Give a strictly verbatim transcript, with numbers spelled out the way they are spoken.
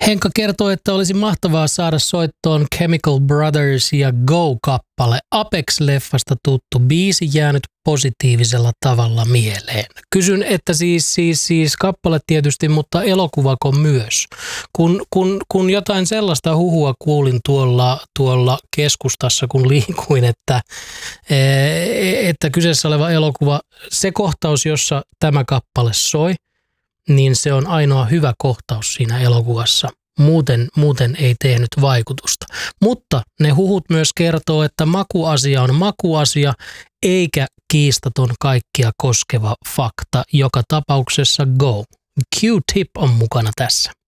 Henkka kertoo, että olisi mahtavaa saada soittoon Chemical Brothers ja Go-kappale. Apex-leffasta tuttu biisi jäänyt positiivisella tavalla mieleen. Kysyn, että siis, siis, siis kappale tietysti, mutta elokuvako myös? Kun, kun, kun jotain sellaista huhua kuulin tuolla, tuolla keskustassa, kun liikuin, että, että kyseessä oleva elokuva, se kohtaus, jossa tämä kappale soi, niin se on ainoa hyvä kohtaus siinä elokuvassa. Muuten, muuten ei tehnyt vaikutusta. Mutta ne huhut myös kertoo, että makuasia on makuasia, eikä kiistaton kaikkia koskeva fakta. Joka tapauksessa Go. Q-Tip on mukana tässä.